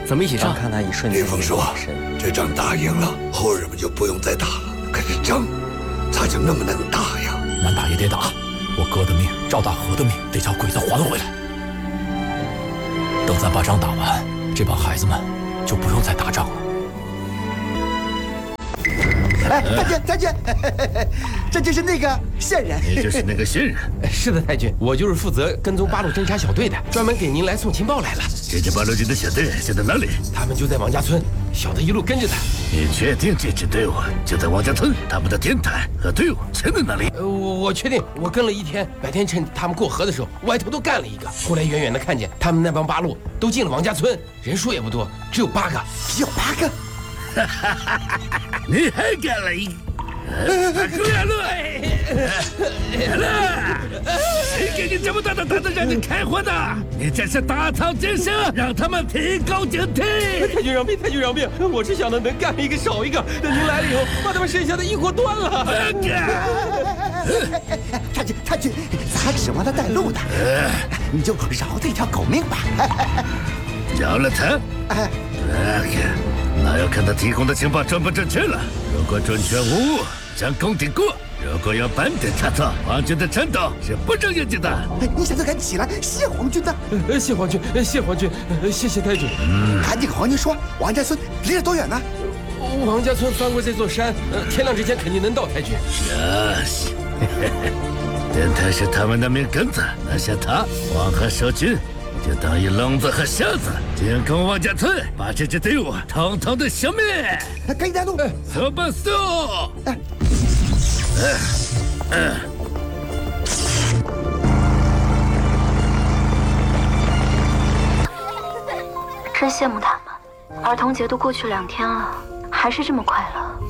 咱们一起上。 看他一瞬间。 林峰说：“这仗打赢了，后人们就不用再打了。可是仗，咋就那么能打呀？ 难打也得打，我哥的命，赵大河的命，得叫鬼子还回来。等咱把仗打完，这帮孩子们就不用再打仗了。” 哎，太君，这就是那个线人。 你就是那个线人。 是的，太君，我就是负责跟踪八路侦察小队的，专门给您来送情报来了。 这支八路军的小队现在哪里？ 他们就在王家村，小的一路跟着他。 你确定这支队伍就在王家村？他们的天台和队伍全在哪里？ 我确定，我跟了一天，白天趁他们过河的时候，歪头都干了一个。后来远远的看见他们那帮八路都进了王家村，人数也不多，只有8个。 只有8个？ 你还干了一个？谁给你这么大的胆子让你开火的？你这是打草惊蛇，让他们提高警惕。 太君饶命，太君饶命！我是想的能干一个少一个，等您来了以后，把他们剩下的一锅端了。 太君，咱指望他带路的，你就饶他一条狗命吧。 饶了他？那要看他提供的情报准不准确了。如果准确无误，将功抵过；如果有半点差错，皇军的战斗是不容严谨的。 你现在赶紧起来，谢皇军的。 谢皇军，谢皇军，谢谢太君。 赶紧和皇军说，王家村离着多远呢？ 王家村翻过这座山，天亮之前肯定能到。太君。 行，电台是他们的命根子，拿下他，黄河守军就等于聋子和瞎子，进攻王家村，把这支队伍统统的消灭。 赶紧带路， 走吧，走。 真羡慕他们，儿童节都过去2天了，还是这么快乐。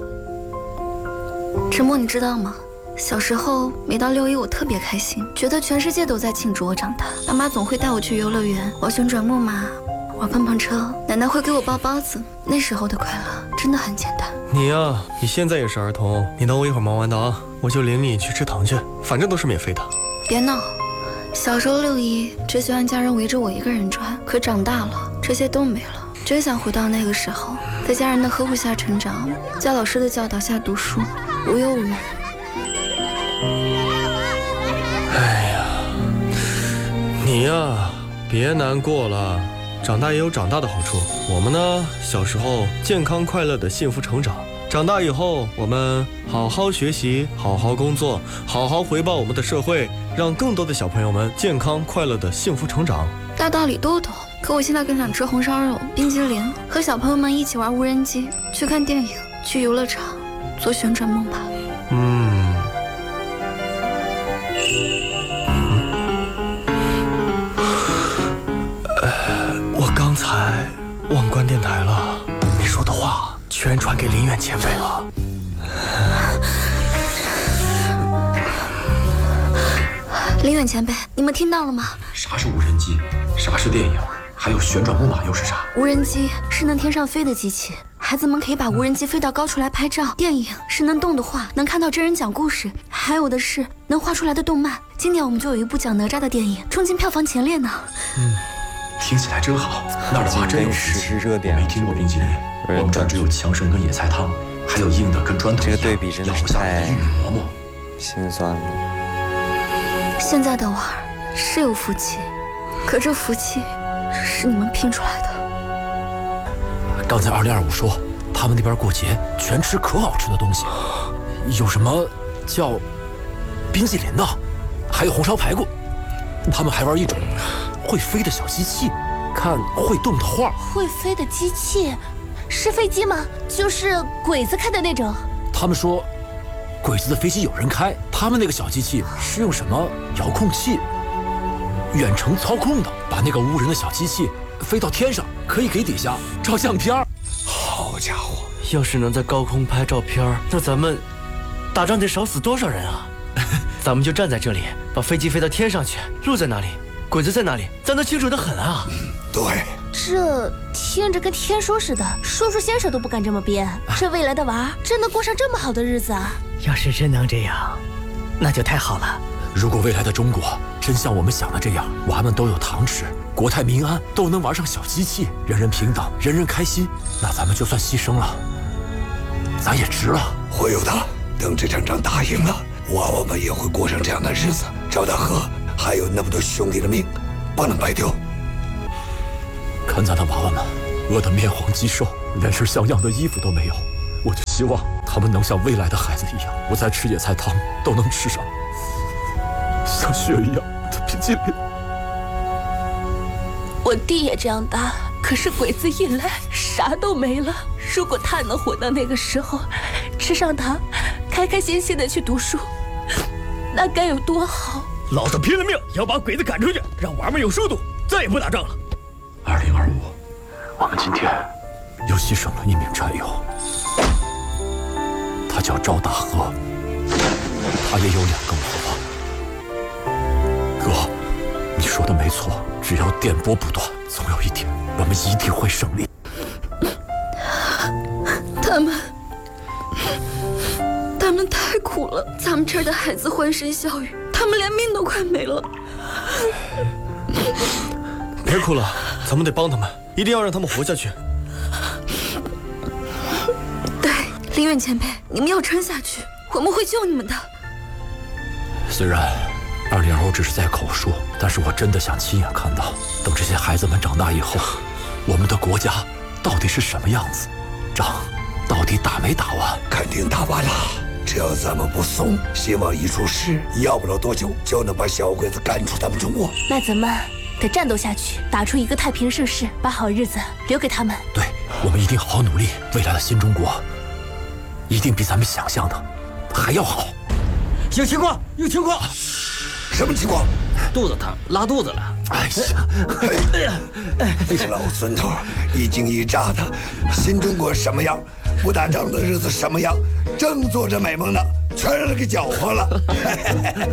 陈默，你知道吗？小时候每到6·1，我特别开心，觉得全世界都在庆祝我长大。爸妈总会带我去游乐园，玩旋转木马，玩碰碰车，奶奶会给我包包子。那时候的快乐真的很简单。 你呀，你现在也是儿童，你等我一会儿忙完的啊，我就领你去吃糖去，反正都是免费的。 别闹，小时候6·1只喜欢家人围着我一个人转，可长大了这些都没了，真想回到那个时候，在家人的呵护下成长，在老师的教导下读书，无忧无虑。 哎呀，你呀，别难过了，长大也有长大的好处。我们呢，小时候健康快乐的幸福成长，长大以后我们好好学习，好好工作，好好回报我们的社会，让更多的小朋友们健康快乐的幸福成长。 大道理都懂，可我现在更想吃红烧肉、冰激凌，和小朋友们一起玩无人机，去看电影，去游乐场，坐旋转木马。 我刚才忘关电台了，你说的话全传给林远前辈了。 林远前辈，你们听到了吗？ 啥是无人机？啥是电影？还有旋转木马又是啥？ 无人机是能天上飞的机器，孩子们可以把无人机飞到高处来拍照。电影是能动的画，能看到真人讲故事，还有的是能画出来的动漫。今年我们就有一部讲哪吒的电影，冲进票房前列呢。 听起来真好。那儿的话真有实际热点， 没听过冰激凌，我们这儿只有强生跟野菜汤，还有硬的跟砖头一样， 这个对比真的是太心酸了。 现在的娃儿是有福气，可这福气是你们拼出来的。 刚才2025说，他们那边过节全吃可好吃的东西，有什么叫冰淇淋的，还有红烧排骨。他们还玩一种会飞的小机器，看会动的画。 会飞的机器是飞机吗？就是鬼子开的那种。 他们说鬼子的飞机有人开，他们那个小机器是用什么遥控器远程操控的，把那个无人的小机器飞到天上，可以给底下照相片。 好家伙， 要是能在高空拍照片，那咱们打仗得少死多少人啊！咱们就站在这里，把飞机飞到天上去，路在哪里，鬼子在哪里，咱都清楚得很啊！ 对， 这听着跟天书似的，叔叔先生都不敢这么编。这未来的娃真能过上这么好的日子啊！ 要是真能这样，那就太好了。 如果未来的中国真像我们想的这样，娃们都有糖吃， 国泰民安，都能玩上小机器，人人平等，人人开心，那咱们就算牺牲了，咱也值了。 会有的，等这场仗打赢了，娃娃们也会过上这样的日子。赵大河还有那么多兄弟的命，不能白丢。 看咱的娃娃们，饿得面黄肌瘦，连身像样的衣服都没有，我就希望他们能像未来的孩子一样，不再吃野菜汤，都能吃上像雪一样的冰激凌。 我弟也这样大，可是鬼子一来，啥都没了。如果他能活到那个时候，吃上糖，开开心心的去读书，那该有多好！ 老子拼了命要把鬼子赶出去，让娃们有速度，再也不打仗了。 2025，我们今天又牺牲了一名战友，他叫赵大河，他也有2个娃娃。哥，你说的没错，只要电波不断，总有一天我们一定会胜利。 他们太苦了，咱们这儿的孩子欢声笑语，他们连命都快没了。 别哭了，咱们得帮他们，一定要让他们活下去。 对，林远前辈，你们要撑下去，我们会救你们的。 虽然2025只是在口说，但是我真的想亲眼看到，等这些孩子们长大以后，我们的国家到底是什么样子，仗到底打没打完？ 肯定打完了，只要咱们不怂，希望一出师，要不了多久就能把小鬼子赶出咱们中国。 那咱们得战斗下去，打出一个太平盛世，把好日子留给他们。 对，我们一定好好努力，未来的新中国一定比咱们想象的还要好。 有情况，有情况！ 什么情况？ 肚子疼，拉肚子了。 哎呀， 这老孙头一惊一乍的，新中国什么样？不打仗的日子什么样？正做着美梦呢，全让他给搅和了。